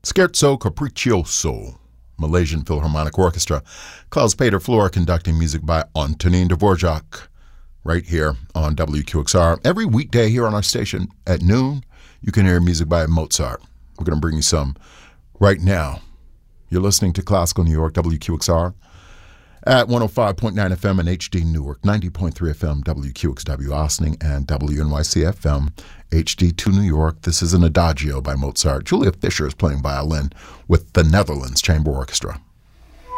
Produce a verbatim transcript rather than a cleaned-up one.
Scherzo Capriccioso, Malaysian Philharmonic Orchestra. Klaus-Peter Flor conducting music by Antonin Dvorak right here on W Q X R. Every weekday here on our station at noon, you can hear music by Mozart. We're going to bring you some right now. You're listening to Classical New York, W Q X R, at one oh five point nine F M in H D Newark, ninety point three F M W Q X W Ossining, and W N Y C F M H D two New York. This is an Adagio by Mozart. Julia Fischer is playing violin with the Netherlands Chamber Orchestra.